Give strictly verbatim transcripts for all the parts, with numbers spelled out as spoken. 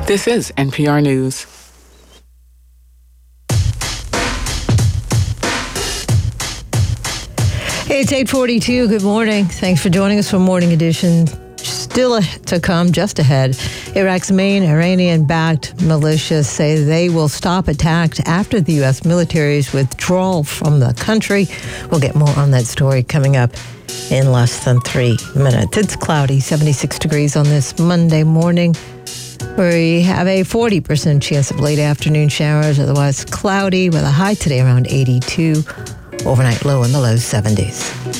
This is N P R News. It's eight forty-two. Good morning. Thanks for joining us for Morning Edition. Still to come, just ahead, Iraq's main Iranian-backed militias say they will stop attacks after the U S military's withdrawal from the country. We'll get more on that story coming up in less than three minutes. It's cloudy, seventy-six degrees on this Monday morning. We have a forty percent chance of late afternoon showers, otherwise cloudy with a high today around eighty-two. Overnight low in the low seventies.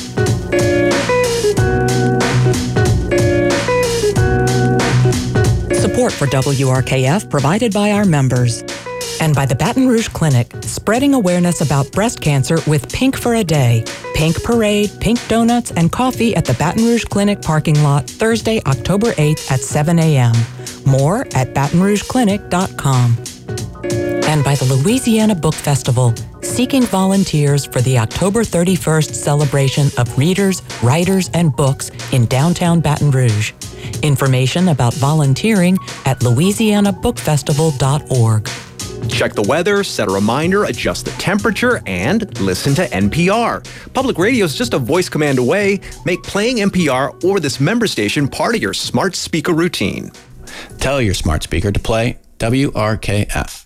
Support for W R K F provided by our members and by the Baton Rouge Clinic, spreading awareness about breast cancer with Pink for a Day. Pink Parade, pink donuts, and coffee at the Baton Rouge Clinic parking lot Thursday, October eighth at seven a.m. More at baton rouge clinic dot com. And by the Louisiana Book Festival, seeking volunteers for the October thirty-first celebration of readers, writers, and books in downtown Baton Rouge. Information about volunteering at louisiana book festival dot org. Check the weather, set a reminder, adjust the temperature, and listen to N P R. Public radio is just a voice command away. Make playing N P R or this member station part of your smart speaker routine. Tell your smart speaker to play W R K F.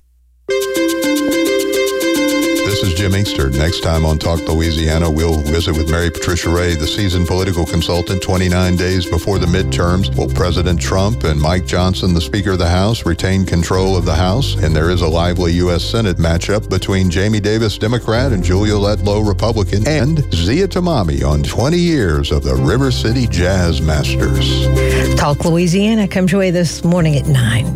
This is Jim Inkster. Next time on Talk Louisiana, we'll visit with Mary Patricia Ray, the seasoned political consultant. twenty-nine days before the midterms, will President Trump and Mike Johnson, the Speaker of the House, retain control of the House? And there is a lively U S Senate matchup between Jamie Davis, Democrat, and Julia Letlow, Republican, and Zia Tamami on twenty years of the River City Jazz Masters. Talk Louisiana comes your way this morning at nine.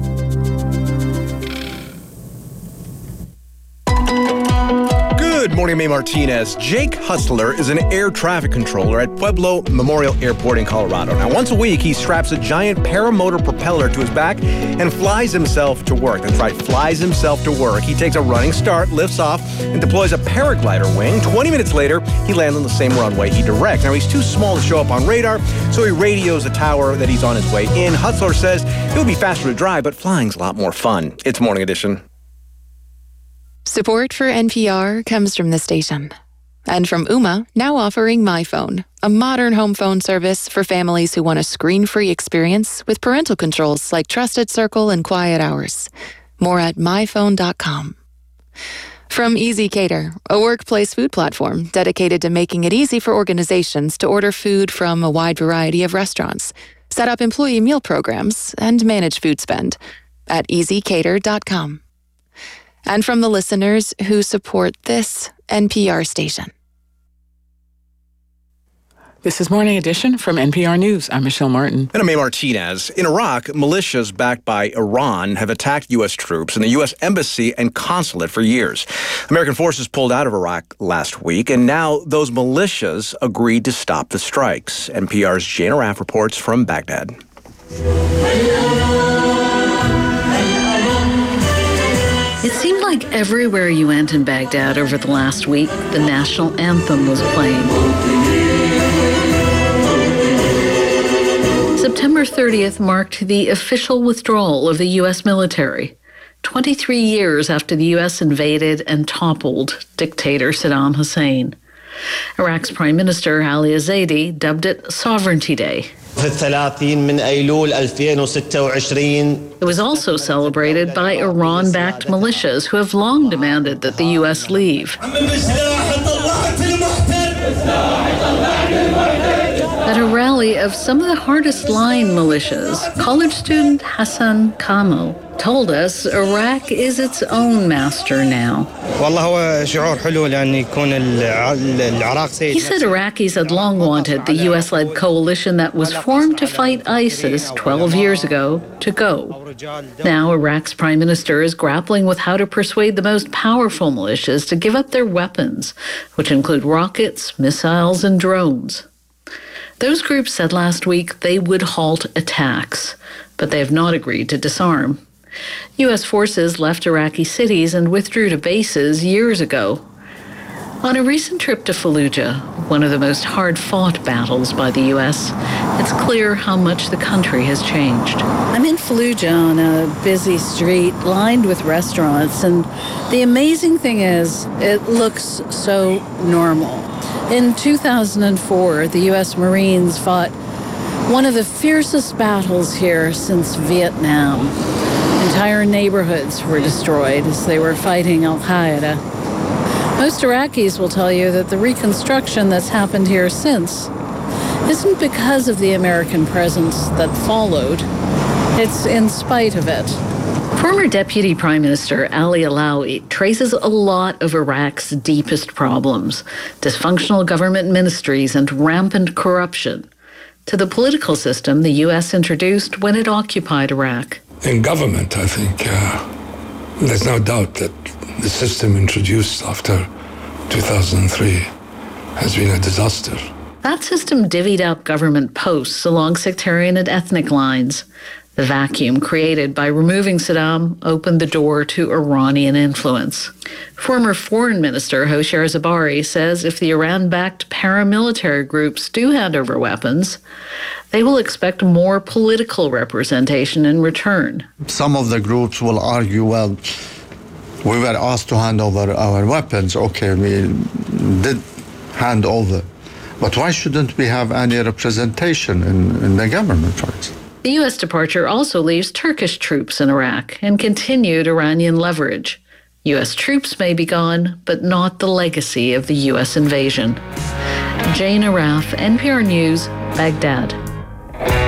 Good morning, May Martinez. Jake Hustler is an air traffic controller at Pueblo Memorial Airport in Colorado. Now, once a week, he straps a giant paramotor propeller to his back and flies himself to work. That's right, flies himself to work. He takes a running start, lifts off, and deploys a paraglider wing. twenty minutes later, he lands on the same runway he directs. Now, he's too small to show up on radar, so he radios the tower that he's on his way in. Hustler says it would be faster to drive, but flying's a lot more fun. It's Morning Edition. Support for N P R comes from the station. And from Ooma, now offering MyPhone, a modern home phone service for families who want a screen-free experience with parental controls like Trusted Circle and Quiet Hours. More at my phone dot com. From Easy Cater, a workplace food platform dedicated to making it easy for organizations to order food from a wide variety of restaurants, set up employee meal programs, and manage food spend at easy cater dot com. And from the listeners who support this N P R station. This is Morning Edition from N P R News. I'm Michelle Martin. And I'm May Martinez. In Iraq, militias backed by Iran have attacked U S troops and the U S embassy and consulate for years. American forces pulled out of Iraq last week, and now those militias agreed to stop the strikes. N P R's Jane Araf reports from Baghdad. It seemed like everywhere you went in Baghdad over the last week, the national anthem was playing. September thirtieth marked the official withdrawal of the U S military, twenty-three years after the U S invaded and toppled dictator Saddam Hussein. Iraq's Prime Minister Ali Zaidi dubbed it Sovereignty Day. It was also celebrated by Iran-backed militias who have long demanded that the U S leave. At a rally of some of the hardest-line militias, college student Hassan Kamo told us Iraq is its own master now. He said Iraqis had long wanted the U S-led coalition that was formed to fight ISIS twelve years ago to go. Now Iraq's prime minister is grappling with how to persuade the most powerful militias to give up their weapons, which include rockets, missiles, and drones. Those groups said last week they would halt attacks, but they have not agreed to disarm. U S forces left Iraqi cities and withdrew to bases years ago. On a recent trip to Fallujah, one of the most hard-fought battles by the U S, it's clear how much the country has changed. I'm in Fallujah on a busy street lined with restaurants, and the amazing thing is it looks so normal. In two thousand four, the U S Marines fought one of the fiercest battles here since Vietnam. Entire neighborhoods were destroyed as they were fighting Al-Qaeda. Most Iraqis will tell you that the reconstruction that's happened here since isn't because of the American presence that followed. It's in spite of it. Former Deputy Prime Minister Ali Alawi traces a lot of Iraq's deepest problems, dysfunctional government ministries and rampant corruption, to the political system the U S introduced when it occupied Iraq. In government, I think uh, there's no doubt that the system introduced after two thousand three has been a disaster. That system divvied up government posts along sectarian and ethnic lines. The vacuum created by removing Saddam opened the door to Iranian influence. Former Foreign Minister Hoshyar Zebari says if the Iran-backed paramilitary groups do hand over weapons, they will expect more political representation in return. Some of the groups will argue, well, we were asked to hand over our weapons. Okay, we did hand over. But why shouldn't we have any representation in, in the government, for instance? The U S departure also leaves Turkish troops in Iraq and continued Iranian leverage. U S troops may be gone, but not the legacy of the U S invasion. Jane Araf, N P R News, Baghdad.